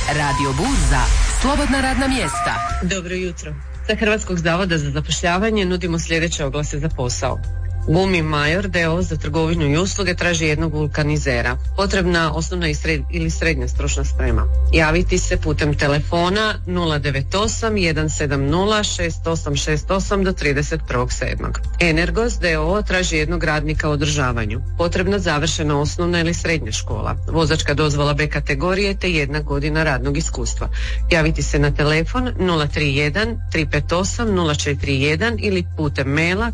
Radio Burza, slobodna radna mjesta. Dobro jutro. Sa Hrvatskog zavoda za zapošljavanje nudimo sljedeće oglase za posao. Gumi Major d.o.o. za trgovinu i usluge traži jednog vulkanizera. Potrebna osnovna ili srednja stručna sprema. Javiti se putem telefona 098 170 6868 do 31.7. Energos d.o.o. traži jednog radnika u održavanju. Potrebna završena osnovna ili srednja škola. Vozačka dozvola B kategorije te 1 godina radnog iskustva. Javiti se na telefon 031 358 041 ili putem maila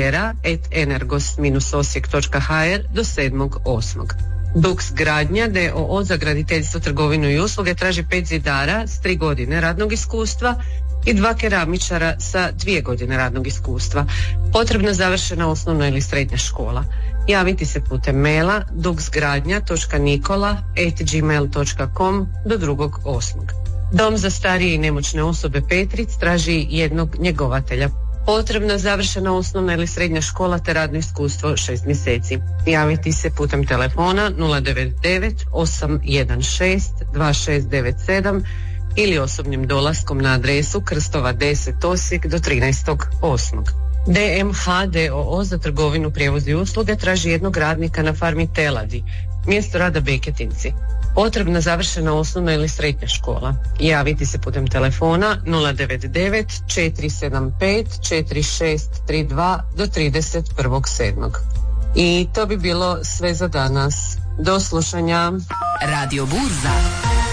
karijera@energos-osijek.hr do 7.8. Dux Gradnja d.o.o. za graditeljstvo, trgovinu i usluge traži 5 zidara s 3 godine radnog iskustva i 2 keramičara sa 2 godine radnog iskustva. Potrebna završena osnovna ili srednja škola. Javiti se putem maila duxgradnja.nikola@gmail.com do 2.8. Dom za starije i nemoćne osobe Petric traži jednog njegovatelja. Potrebna završena osnovna ili srednja škola te radno iskustvo 6 mjeseci. Javiti se putem telefona 099 816 2697 ili osobnim dolaskom na adresu Krstova 10 Osijek do 13.8. DMH d.o.o. za trgovinu, prijevoz i usluge traži jednog radnika na farmi Teladi. Mjesto rada Beketinci. Potrebna završena osnovna ili srednja škola. Javiti se putem telefona 099 475 4632 do 31.7. I to bi bilo sve za danas. Do slušanja. Radio Burza.